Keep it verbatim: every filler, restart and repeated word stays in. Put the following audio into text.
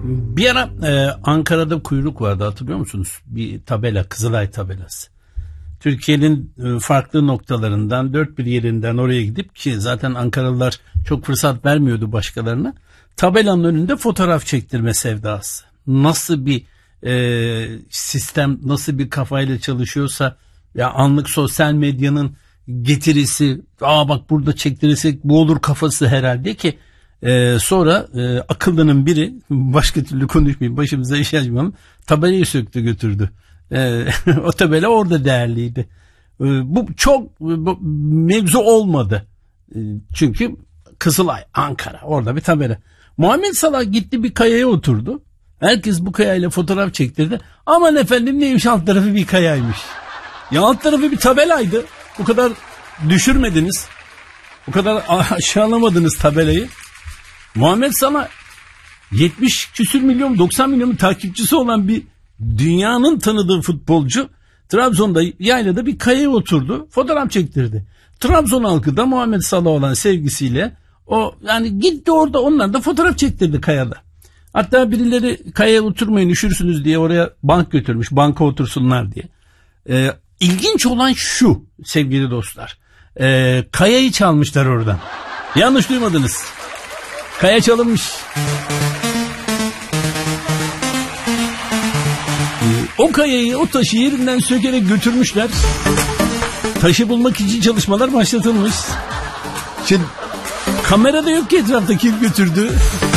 Bir ara e, Ankara'da kuyruk vardı, hatırlıyor musunuz? Bir tabela, Kızılay tabelası. Türkiye'nin e, farklı noktalarından, dört bir yerinden oraya gidip, ki zaten Ankaralılar çok fırsat vermiyordu başkalarına, tabelanın önünde fotoğraf çektirme sevdası. Nasıl bir e, sistem, nasıl bir kafayla çalışıyorsa, ya anlık sosyal medyanın getirisi, aa bak burada çektirirsek bu olur kafası herhalde ki Ee, sonra e, akıllının biri, başka türlü konuşmayayım, başımıza iş açmayalım, tabelayı söktü götürdü. Ee, o tabela orada değerliydi. Ee, bu çok bu, mevzu olmadı. Ee, çünkü Kızılay, Ankara, orada bir tabela. Muhammed Salah gitti bir kayaya oturdu. Herkes bu kayayla fotoğraf çektirdi. Aman efendim neymiş, alt tarafı bir kayaymış. Ya alt tarafı bir tabelaydı. Bu kadar düşürmediniz. Bu kadar aşağılamadınız tabelayı. Muhammed Salah yetmiş küsür milyon, doksan milyon takipçisi olan bir dünyanın tanıdığı futbolcu, Trabzon'da yaylada bir kayaya oturdu, fotoğraf çektirdi. Trabzon halkı da Muhammed Salah olan sevgisiyle o yani gitti orada, onlar da fotoğraf çektirdi kayada. Hatta birileri kayaya oturmayın üşürsünüz diye oraya bank götürmüş, banka otursunlar diye. Ee, ilginç olan şu sevgili dostlar, ee, kayayı çalmışlar oradan. Yanlış duymadınız. Kaya çalınmış. O kayayı, o taşı yerinden sökerek götürmüşler. Taşı bulmak için çalışmalar başlatılmış. Şimdi kamerada yok ki etrafta kim götürdü.